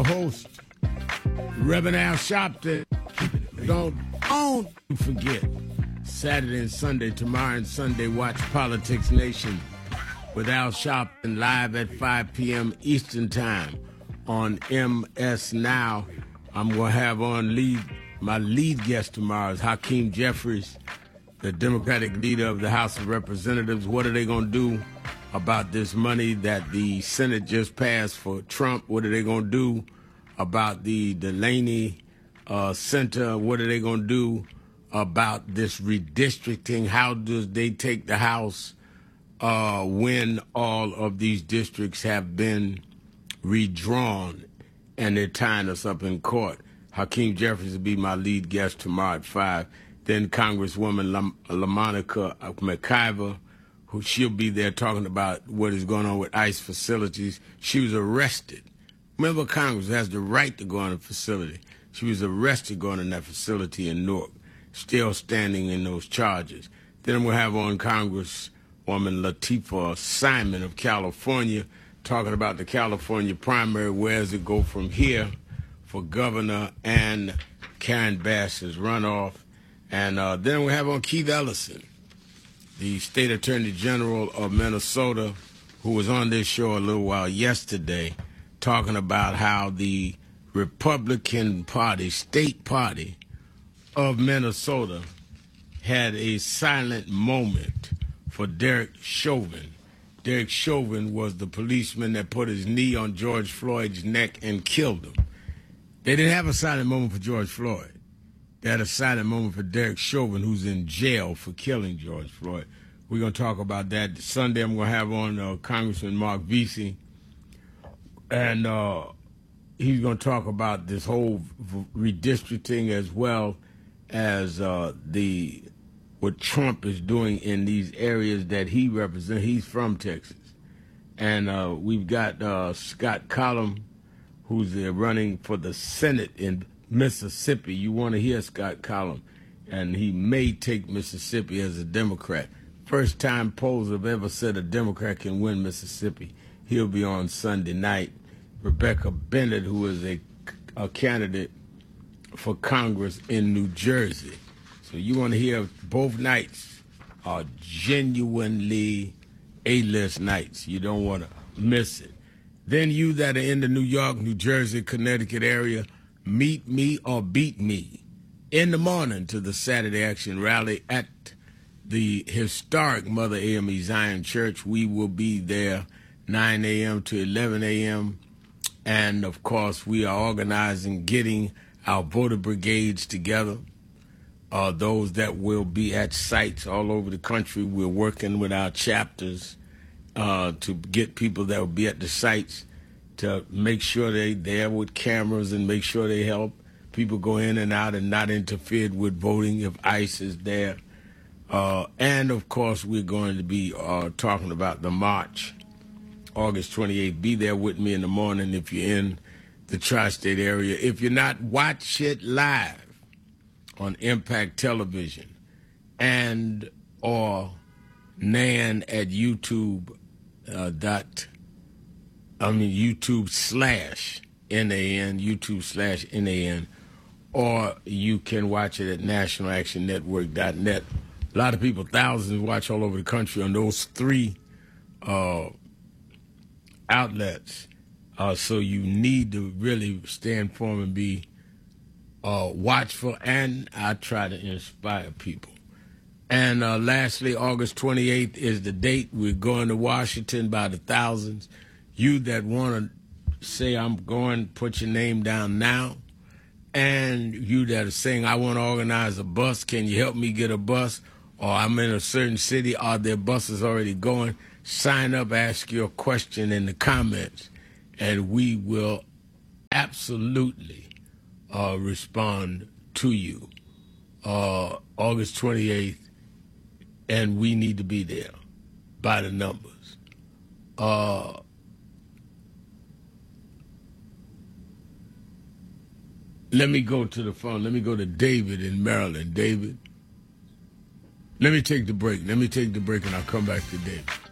your host, Reverend Al Sharpton. Don't forget, Saturday and Sunday, tomorrow and Sunday, watch Politics Nation with Al Sharpton live at 5 p.m. Eastern Time on MS Now. I'm going to have on my lead guest tomorrow is Hakeem Jeffries, the Democratic leader of the House of Representatives. What are they going to do about this money that the Senate just passed for Trump? What are they going to do about the Delaney Center? What are they going to do about this redistricting? How does they take the House when all of these districts have been redrawn and they're tying us up in court? Hakeem Jeffries will be my lead guest tomorrow at 5. Then Congresswoman LaMonica McIver, who she'll be there talking about what is going on with ICE facilities. She was arrested. Member of Congress has the right to go in a facility. She was arrested going in that facility in Newark, still standing in those charges. Then I'm going to have on Congresswoman Latifah Simon of California, talking about the California primary. Where does it go from here for governor and Karen Bass's runoff? And then we have on Keith Ellison, the state attorney general of Minnesota, who was on this show a little while yesterday, talking about how the Republican Party, state party of Minnesota, had a silent moment for Derek Chauvin. Derek Chauvin was the policeman that put his knee on George Floyd's neck and killed him. They didn't have a silent moment for George Floyd. They had a silent moment for Derek Chauvin, who's in jail for killing George Floyd. We're going to talk about that. Sunday, I'm going to have on Congressman Mark Vesey, and he's going to talk about this whole redistricting as well as what Trump is doing in these areas that he represents. He's from Texas. And we've got Scott Collum, who's running for the Senate in Mississippi. You want to hear Scott Collum, and he may take Mississippi as a Democrat. First time polls have ever said a Democrat can win Mississippi. He'll be on Sunday night. Rebecca Bennett, who is a candidate for Congress in New Jersey. So you want to hear both nights are genuinely A-list nights. You don't want to miss it. Then you that are in the New York, New Jersey, Connecticut area, meet me or beat me in the morning to the Saturday Action Rally at the historic Mother AME Zion Church. We will be there 9 a.m. to 11 a.m. And, of course, we are organizing, getting our voter brigades together. Those that will be at sites all over the country. We're working with our chapters to get people that will be at the sites to make sure they're there with cameras and make sure they help people go in and out and not interfered with voting if ICE is there. And, of course, we're going to be talking about the march, August 28th. Be there with me in the morning if you're in the tri-state area. If you're not, watch it live on Impact Television and or NAN at YouTube YouTube/NAN, YouTube/NAN, or you can watch it at nationalactionnetwork.net. A lot of people, thousands, watch all over the country on those three outlets. So you need to really stay informed and be watchful, and I try to inspire people. And lastly, August 28th is the date. We're going to Washington by the thousands. You that want to say, I'm going, put your name down now. And you that are saying, I want to organize a bus, can you help me get a bus? Or I'm in a certain city, are there buses already going? Sign up, ask your question in the comments, and we will absolutely respond to you. August 28th, and we need to be there by the numbers. Let me go to the phone. Let me go to David in Maryland. David, let me take the break. And I'll come back to David.